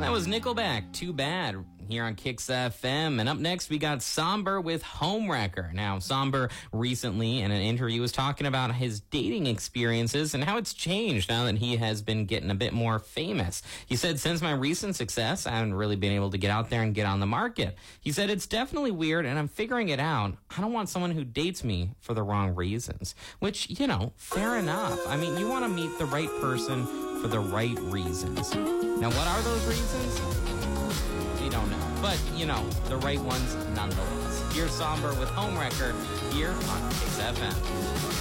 That was Nickelback, Too Bad, here on Kicks FM. And up next, we got Somber with Homewrecker. Now, Somber recently in an interview was talking about his dating experiences and how it's changed now that he has been getting a bit more famous. He said, since my recent success, I haven't really been able to get out there and get on the market. He said, it's definitely weird and I'm figuring it out. I don't want someone who dates me for the wrong reasons. Which, fair enough. I mean, you want to meet the right person for the right reasons. Now, what are those reasons? We don't know. But, the right ones nonetheless. Here's Somber with Homewrecker here on Kicks FM.